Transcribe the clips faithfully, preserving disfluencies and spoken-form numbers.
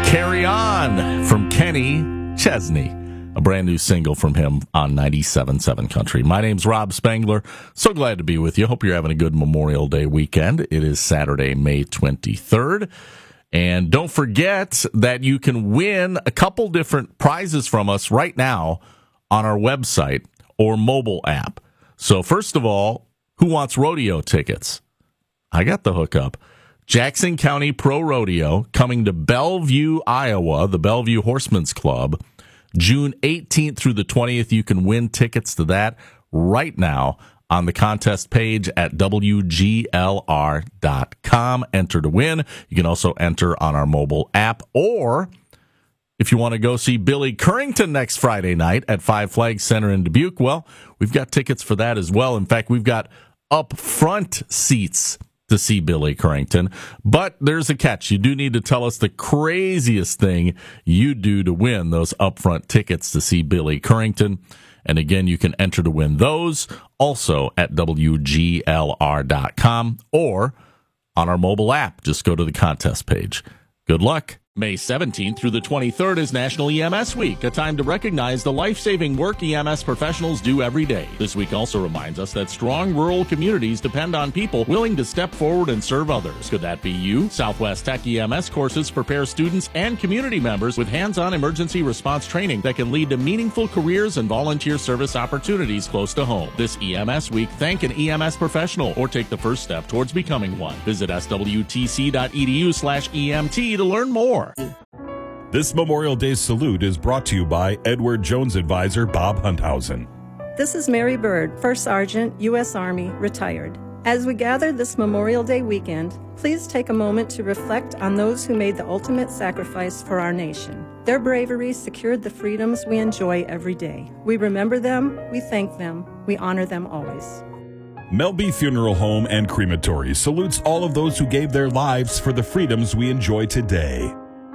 Carry On from Kenny Chesney, a brand new single from him on ninety-seven point seven Country. My name's Rob Spangler. So glad to be with you. Hope you're having a good Memorial Day weekend. It is Saturday, May twenty-third. And don't forget that you can win a couple different prizes from us right now on our website or mobile app. So first of all, who wants rodeo tickets? I got the hookup. Jackson County Pro Rodeo coming to Bellevue, Iowa, the Bellevue Horsemen's Club, June eighteenth through the twentieth. You can win tickets to that right now on the contest page at W G L R dot com. Enter to win. You can also enter on our mobile app, or if you want to go see Billy Currington next Friday night at Five Flags Center in Dubuque, well, we've got tickets for that as well. In fact, we've got up front seats to see Billy Currington. But there's a catch. You do need to tell us the craziest thing you do to win those upfront tickets to see Billy Currington. And again, you can enter to win those also at W G L R dot com or on our mobile app. Just go to the contest page. Good luck. May seventeenth through the twenty-third is National E M S Week, a time to recognize the life-saving work E M S professionals do every day. This week also reminds us that strong rural communities depend on people willing to step forward and serve others. Could that be you? Southwest Tech E M S courses prepare students and community members with hands-on emergency response training that can lead to meaningful careers and volunteer service opportunities close to home. This E M S Week, thank an E M S professional or take the first step towards becoming one. Visit S W T C dot E D U slash E M T to learn more. This Memorial Day salute is brought to you by Edward Jones advisor Bob Hunthausen. This is Mary Bird, First Sergeant, U S Army, retired. As we gather this Memorial Day weekend, please take a moment to reflect on those who made the ultimate sacrifice for our nation. Their bravery secured the freedoms we enjoy every day. We remember them, we thank them, we honor them always. Melby Funeral Home and Crematory salutes all of those who gave their lives for the freedoms we enjoy today.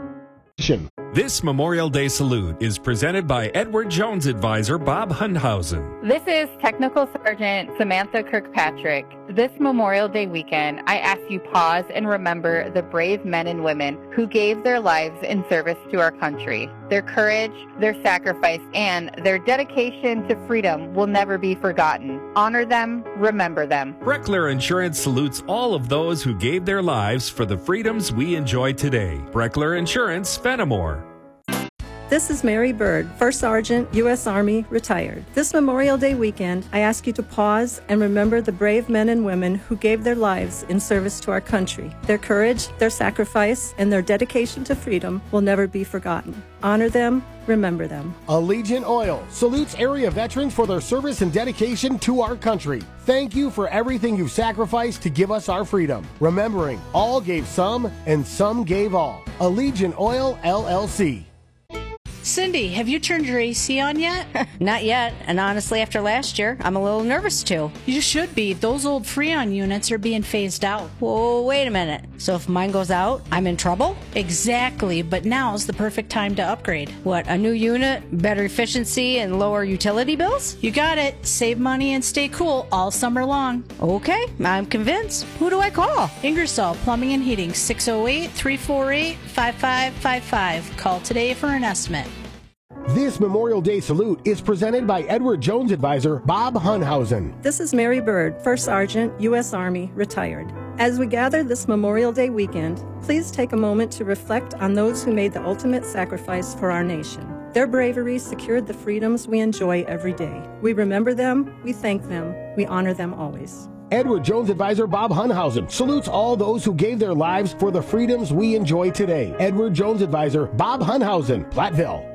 This Memorial Day salute is presented by Edward Jones advisor Bob Hunthausen. This is Technical Sergeant Samantha Kirkpatrick. This Memorial Day weekend, I ask you pause and remember the brave men and women who gave their lives in service to our country. Their courage, their sacrifice, and their dedication to freedom will never be forgotten. Honor them, remember them. Breckler Insurance salutes all of those who gave their lives for the freedoms we enjoy today. Breckler Insurance, Fenimore. This is Mary Bird, First Sergeant, U S Army, retired. This Memorial Day weekend, I ask you to pause and remember the brave men and women who gave their lives in service to our country. Their courage, their sacrifice, and their dedication to freedom will never be forgotten. Honor them, remember them. Allegiant Oil salutes area veterans for their service and dedication to our country. Thank you for everything you've sacrificed to give us our freedom. Remembering, all gave some and some gave all. Allegiant Oil, L L C. Cindy, have you turned your A C on yet? Not yet, and honestly, after last year, I'm a little nervous too. You should be. Those old Freon units are being phased out. Whoa, wait a minute. So if mine goes out, I'm in trouble? Exactly, but now's the perfect time to upgrade. What, a new unit, better efficiency, and lower utility bills? You got it. Save money and stay cool all summer long. Okay, I'm convinced. Who do I call? Ingersoll Plumbing and Heating, six oh eight, three four eight, five five five five. Call today for an estimate. This Memorial Day salute is presented by Edward Jones advisor Bob Hunthausen. This is Mary Bird, First Sergeant, U S Army, retired. As we gather this Memorial Day weekend, please take a moment to reflect on those who made the ultimate sacrifice for our nation. Their bravery secured the freedoms we enjoy every day. We remember them, we thank them, we honor them always. Edward Jones advisor Bob Hunthausen salutes all those who gave their lives for the freedoms we enjoy today. Edward Jones advisor Bob Hunthausen, Platteville.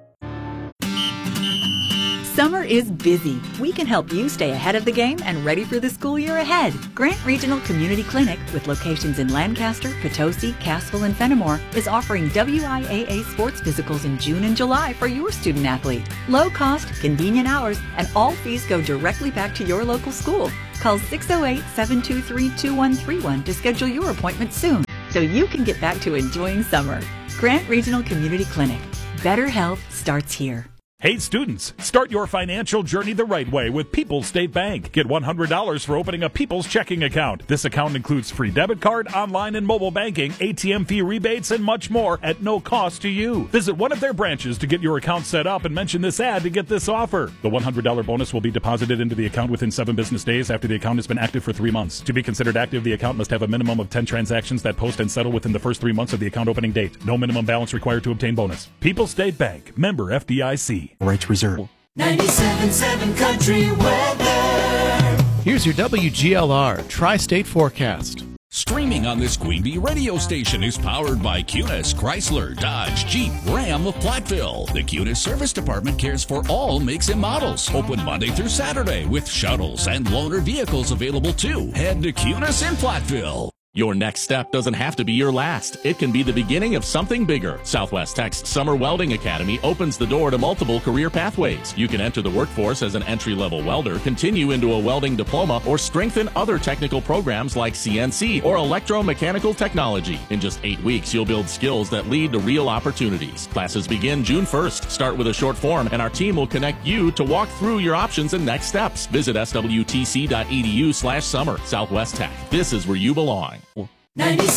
Summer is busy. We can help you stay ahead of the game and ready for the school year ahead. Grant Regional Community Clinic, with locations in Lancaster, Potosi, Cassville, and Fenimore, is offering W I A A sports physicals in June and July for your student athlete. Low cost, convenient hours, and all fees go directly back to your local school. Call six oh eight, seven two three, two one three one to schedule your appointment soon so you can get back to enjoying summer. Grant Regional Community Clinic. Better health starts here. Hey students, start your financial journey the right way with People's State Bank. Get one hundred dollars for opening a People's checking account. This account includes free debit card, online and mobile banking, A T M fee rebates, and much more at no cost to you. Visit one of their branches to get your account set up and mention this ad to get this offer. The one hundred dollars bonus will be deposited into the account within seven business days after the account has been active for three months. To be considered active, the account must have a minimum of ten transactions that post and settle within the first three months of the account opening date. No minimum balance required to obtain bonus. People's State Bank, member F D I C. Rights reserved. ninety-seven point seven Country Weather. Here's your W G L R Tri-State Forecast. Streaming on this Queen Bee radio station is powered by Cunis, Chrysler, Dodge, Jeep, Ram of Platteville. The Cunis Service Department cares for all makes and models. Open Monday through Saturday with shuttles and loaner vehicles available too. Head to Cunis in Platteville. Your next step doesn't have to be your last. It can be the beginning of something bigger. Southwest Tech's Summer Welding Academy opens the door to multiple career pathways. You can enter the workforce as an entry-level welder, continue into a welding diploma, or strengthen other technical programs like C N C or electromechanical technology. In just eight weeks, you'll build skills that lead to real opportunities. Classes begin June first. Start with a short form, and our team will connect you to walk through your options and next steps. Visit S W T C dot E D U slash summer. Southwest Tech. This is where you belong. ninety-seven